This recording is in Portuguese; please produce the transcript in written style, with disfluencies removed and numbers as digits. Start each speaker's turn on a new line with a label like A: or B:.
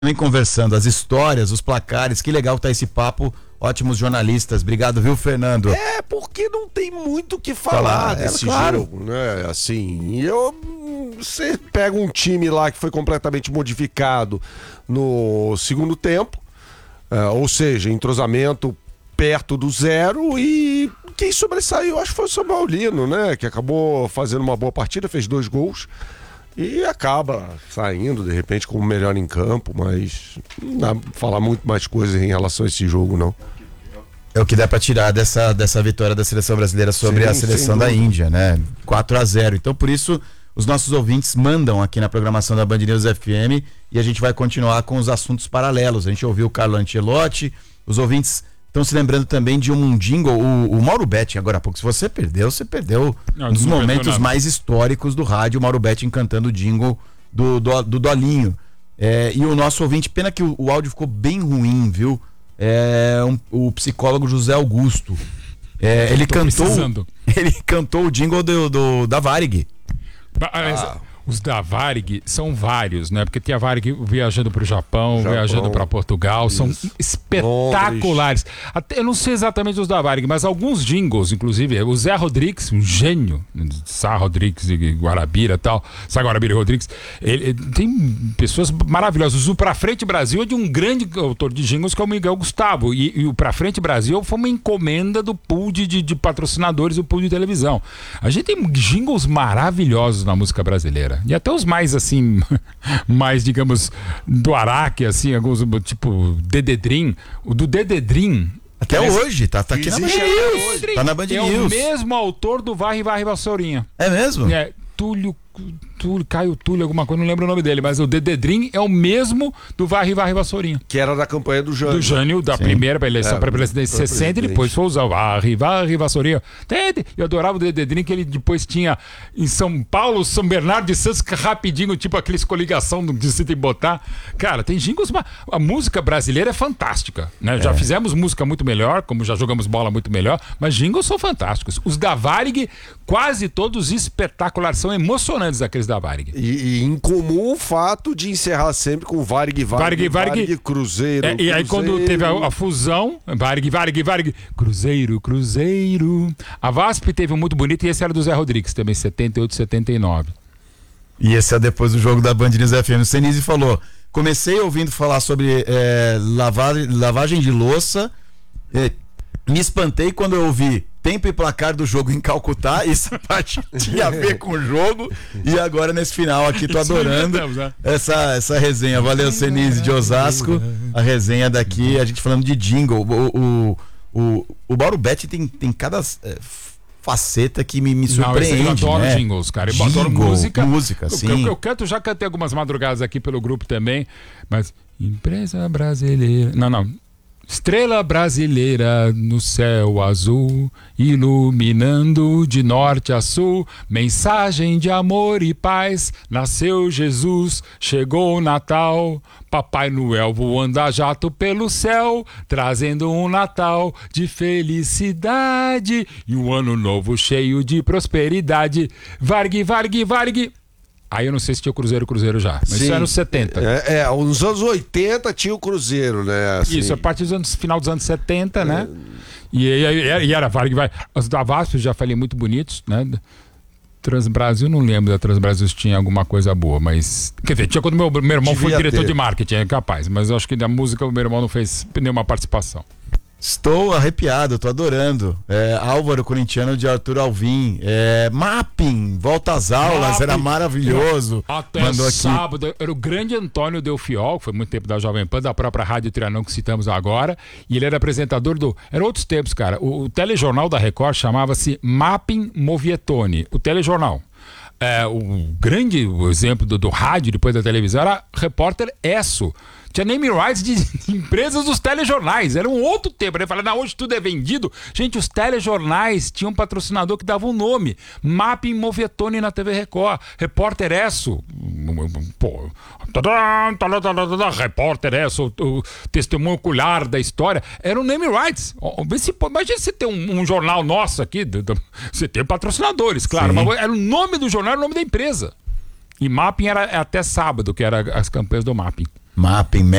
A: Também conversando, as histórias, os placares, que legal que tá esse papo, ótimos jornalistas, obrigado, viu, Fernando?
B: Porque não tem muito o que falar desse jogo, né, assim, você pega um time lá que foi completamente modificado no segundo tempo, ou seja, entrosamento perto do zero, e quem sobressaiu, acho que foi o São Paulino, né, que acabou fazendo uma boa partida, fez 2 gols, e acaba saindo, de repente, como melhor em campo, mas não dá pra falar muito mais coisas em relação a esse jogo, não.
A: É o que dá pra tirar dessa vitória da seleção brasileira sobre a seleção da Índia, né? 4-0. Então, por isso, os nossos ouvintes mandam aqui na programação da Band News FM e a gente vai continuar com os assuntos paralelos. A gente ouviu o Carlo Ancelotti, os ouvintes estão se lembrando também de um jingle, o Mauro Betti, agora há pouco. Se você perdeu, um dos momentos mais históricos do rádio, o Mauro Betti cantando o jingle do Dolinho. E o nosso ouvinte, pena que o áudio ficou bem ruim, viu? O psicólogo José Augusto. Ele cantou o jingle da Varig.
C: Os da Varig são vários, né? Porque tem a Varig viajando para o Japão, viajando para Portugal, são espetaculares. Até, eu não sei exatamente os da Varig, mas alguns jingles, inclusive, o Zé Rodrigues, um gênio, Sá Rodrigues e Guarabira e tal, Sá Guarabira e Rodrigues, ele tem pessoas maravilhosas. O Pra Frente Brasil é de um grande autor de jingles que é o Miguel Gustavo, e o Pra Frente Brasil foi uma encomenda do pool de patrocinadores, do pool de televisão. A gente tem jingles maravilhosos na música brasileira. E até os mais, assim, mais, digamos, do Araque, assim, alguns, tipo, Dededrim. O do Dededrim.
A: Até hoje, tá aqui na Band News. Tá na Band News.
C: É o mesmo autor do Varre Vassourinha.
A: É mesmo?
C: Túlio, Caio Túlio, alguma coisa, não lembro o nome dele, mas o Dededrim é o mesmo do Varre Vassourinha.
B: Que era da campanha do Jânio.
C: Do Jânio, da primeira eleição para presidente de 60, e depois foi usar o Varre Vassourinha. Eu adorava o Dededrim, que ele depois tinha em São Paulo, São Bernardo de Santos, rapidinho, tipo aqueles coligação de se botar. Cara, tem jingles, a música brasileira é fantástica, né? Já fizemos música muito melhor, como já jogamos bola muito melhor, mas jingles são fantásticos. Os da Varig, quase todos espetaculares, são emocionantes aqueles da Varig.
B: E em comum o fato de encerrar sempre com Varig, Cruzeiro.
C: E aí quando teve a fusão, Varig, Cruzeiro. A VASP teve um muito bonito, e esse era do Zé Rodrigues, também 78, 79.
A: E esse é depois do jogo da Band News FM. O Senise falou: comecei ouvindo falar sobre lavagem de louça, me espantei quando eu ouvi tempo e placar do jogo em Calcutá. Essa parte tinha a ver com o jogo. E agora nesse final aqui, tô adorando essa resenha. Valeu, Senise de Osasco. A resenha daqui, a gente falando de jingle. O Mauro Betti tem cada faceta que me surpreende.
C: Eu adoro jingles, cara. Eu adoro
A: música, sim.
C: Eu canto, já cantei algumas madrugadas aqui pelo grupo também, mas empresa brasileira. Não. Estrela brasileira no céu azul, iluminando de norte a sul, mensagem de amor e paz, nasceu Jesus, chegou o Natal, Papai Noel voando a jato pelo céu, trazendo um Natal de felicidade e um ano novo cheio de prosperidade. Varg. Aí eu não sei se tinha o Cruzeiro já, mas isso era nos 70.
B: Nos anos 80 tinha o Cruzeiro, né? Assim.
C: Isso, a partir final dos anos 70, né? E era Varg. Os da VASP já falei muito bonitos, né? Transbrasil, não lembro da Transbrasil se tinha alguma coisa boa, mas... Quer dizer, tinha quando meu irmão foi diretor de marketing, é capaz, mas eu acho que da música o meu irmão não fez nenhuma participação.
A: Estou arrepiado, estou adorando. Álvaro Corintiano de Arthur Alvim. Mapping, volta às aulas, era maravilhoso.
C: Até mandou sábado, aqui. Era o grande Antônio Delfiol, que foi muito tempo da Jovem Pan, da própria Rádio Trianão que citamos agora, e ele era apresentador Era outros tempos, cara. O telejornal da Record chamava-se Mapping Movietone, o telejornal. O grande exemplo do rádio depois da televisão era Repórter Esso. Tinha name rights de empresas dos telejornais. Era um outro tempo. Ele falava, hoje tudo é vendido. Gente, os telejornais tinham um patrocinador que dava um nome. Mapping Movietone na TV Record. Repórter Esso. Repórter Esso. O testemunho ocular da história. Eram name rights. Imagina você ter um jornal nosso aqui. Você tem patrocinadores, claro. Mas era o nome do jornal, era o nome da empresa. E Mapping era até sábado, que era as campanhas do Mapping.
A: Mapping,